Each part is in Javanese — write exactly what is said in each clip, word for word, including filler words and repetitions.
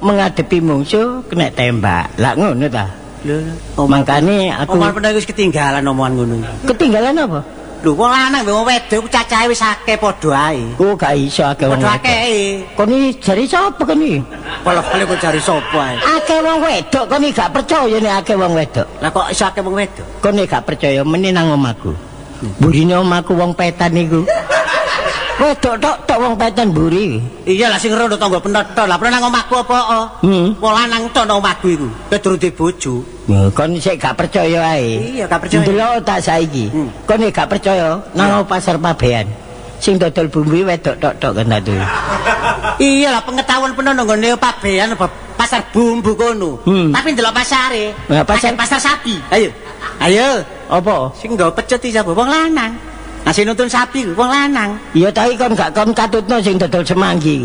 menghadapi musuh kena tembak. Lah ngono ta. Lho, makane aku omongan pernah wis ketinggalan omongan ngono. Ketinggalan apa? Lho wong lanang mbek wong wedok ku cacahe wis akeh padha ae. Oh, gak iso akeh wong. Padha akeh. Kon iki jari sapa kon iki? Pole-pole kok jari sapa ae. Akeh wong wedok kon iki gak percaya nek akeh wong wedok. Lah kok iso akeh wong wedok? Kon iki gak percaya meneh nang omahku. Burine omahku wong petan niku. Wedok tok tok wong petan mburi. Iya lah sing rondo tangga penethot. Lah pernah nang omahku apa? Hmm. Wong lanang tok nang omahku iku. Wis durung di bojo. Ya kon sik gak percaya ae. Iya gak percaya. Ndelok tak saiki. Hmm. Kon iki gak percaya nang pasar Pabean. Sing dodol bumbu wedok tok tok kan tadi. Iya lah pengetahuan penuh nang ngene Pabean pasar bumbu kono. Hmm. Tapi ndelok pasare. Nah, pasar pasar sapi. Ayo. Ayo. Apa? Sing nggo pecet iki sapa? Wong lanang. Nasi nuntun sapi wong lanang. Iya tapi kon gak kon katutno sing dodol semanggi.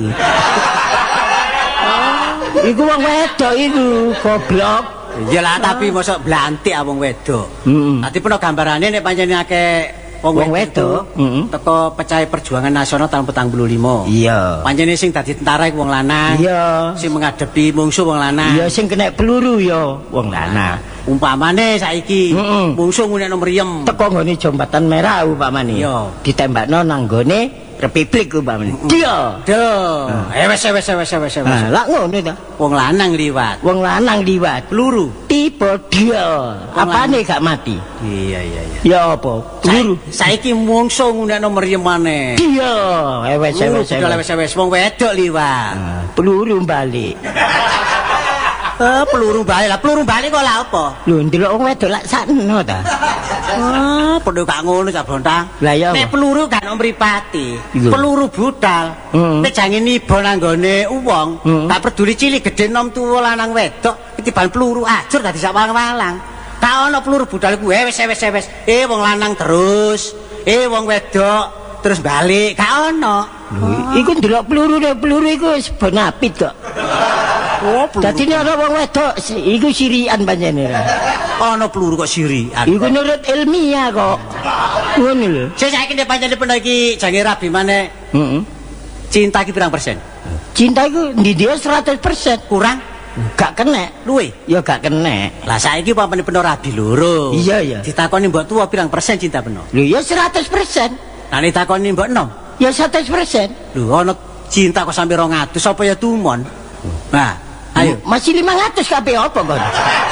Oh, iku wong wedok iku, goblok. Iyalah tapi mosok blantik ah wong wedok. Heeh. Dadi peno gambarane nek pancen akeh wong wedok heeh teko pecah perjuangan nasional tahun petang puluh lima. Iya. Pancene sing dadi tentara iku wong lanang. Iya. Sing menghadapi mungsuh wong lanang. Iya sing kena peluru ya wong lanang. Umpamane saiki mm -mm. mungsuh ngunekno mriyem teko nggone Jembatan Merah umpamane ditembakno nang nggone Republik umpamane dia do eh wes wes wes wes wes lah ngono ta wong lanang liwat wong lanang liwat peluru tiba dia apane gak mati iya iya iya ya apa peluru saiki mungsuh ngunekno mriyem maneh dia eh wes wes wes wes wong wedok liwat peluru balik. Eh, peluru balik lah, peluru balik kok lah apa? Lho, ndelok wong wedok lak sakno ta. Ah, padha gak ngono Cak Bontang. Lah ya. Nek peluru kan mripati. Peluru budal. Nek jange niba nang gone wong, gak peduli cilik gedhe nom tuwa lanang wedok, ketiban peluru ajur dadi sak walang-walang. Tak ono peluru budal ku wis wis wis. Eh wong lanang terus, eh wong wedok terus balik, gak ono. Iku ndelok peluru peluru iku wis ben apit kok. Oh, dadi nek ana wong wedok iku sirian panjenengan. Ana peluru kok sirian. Iku nurut ilmiah kok. Ngono lho. Saya saiki nek panjenengan peno iki jange rabi maneh. Heeh. Cinta iki pirang persen? Cinta iku ndi dia seratus persen. Kurang? Gak kena. Luwe? Ya gak kena. Lah saiki pampane peno rabi loro. Iya ya. Ditakoni mbok tuwa pirang persen cinta peno? Lho ya seratus persen. Lah nek takoni mbok enom? Ya seratus persen. Lho ana cinta kok sampe rong atus apa ya tumon? Nah, ayo. Masih lima ratus kabeh apa kon?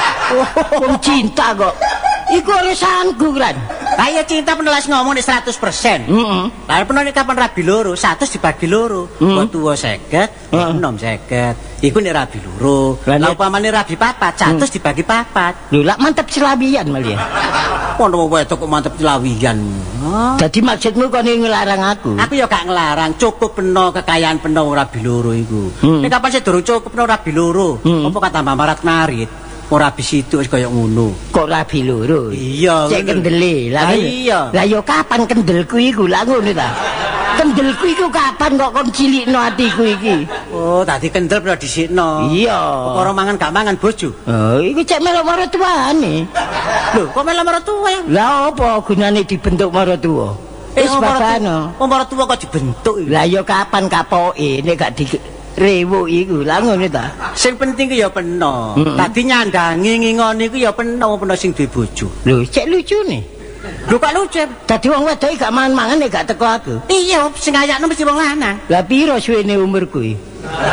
Oh, cinta kok. Iku urusanku kan. Lah ya cinta penelas ngomong nek seratus persen. Heeh. Lah peno nek kapan rabi loro, seratus dibagi loro. Mbok tuwa seket, enom seket. Iku nek rabi loro. Lah upamane rabi papat, seratus dibagi papat. Lho, lak mantep selawian malah. Kono wedok kok mantep selawian. Dadi maksudmu kon ngelarang aku? Aku ya gak ngelarang, cukup peno kekayaan peno rabi loro iku. Nek kapan sih durung cukup peno rabi loro, apa kata tambah marat marit? Ora habis itu wis kaya ngono. Kok rabi loro? Iya. Cek kendele. Lah iya. Lah yo kapan kendelku iku? Lah ngono ta. Kendelku iku kapan kok kon cilikno atiku iki? Oh, tadi kendel pernah disikno. Iya. Perkara mangan gak mangan bojo. Oh, iku cek melok maratuane. Lho, kok melok maratuwa? Lah apa gunane dibentuk maratuwa? Wis bakano. Wong maratuwa kok dibentuk. Lah yo kapan kapoke nek gak di rewo iku lah ngono ta. Sing penting ku ya peno. Tadi nyandangi ngingoni ku ya peno peno sing duwe bojo. Lho, cek lucune. Lho kok lucu? Dadi wong wedok gak mangan-mangan nek gak teko aku. Iya, sing ayakno mesti wong lanang. Lah piro suwene umurku iki?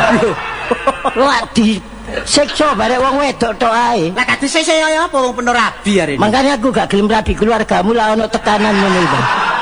Lah di sekso barek wong wedok tok ae. Lah kadhe sese kaya apa wong peno rabi arene. Mangkane aku gak gelem rabi keluargamu lah ono tekanan ngono iki.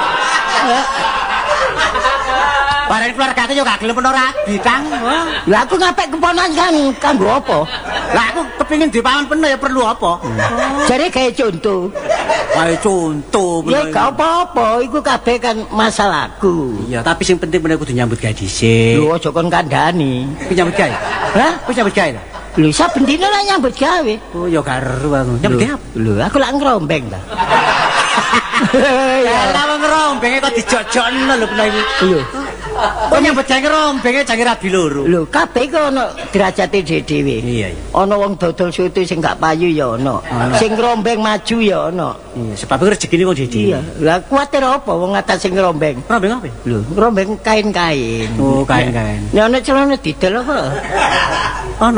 Bareng keluarga itu juga gak gelem peno rabi, Kang. Lah aku ngapik keponan kan kanggo apa? Lah aku kepengin dipangan peno ya perlu apa? Jare gawe contoh. Gawe contoh. Ya gak apa-apa, iku kabeh kan masalahku. Iya, tapi sing penting peno kudu nyambut gawe dhisik. Lho aja kon kandhani. Ku nyambut gawe. Hah? Ku nyambut gawe ta? Lho saben dina lah nyambut gawe. Oh ya gak ero aku. Nyambut gawe. Lho aku lak ngrombeng ta. Ya lah ngrombenge kok dijojokno lho peno iki. Iya. Kok nyambut gawe rombenge jange rabi loro. Lho, kabeh iku ana derajate dhewe-dhewe. Iya, iya. Ana wong dodol soto sing gak payu ya ana. Sing rombeng maju ya ana. Iya, sebab rezekine wong dhewe. Iya. Lah kuwatir apa wong atas sing rombeng? Rombeng apa? Lho, rombeng kain-kain. Oh, kain-kain. Nek ana celana didel apa? Ana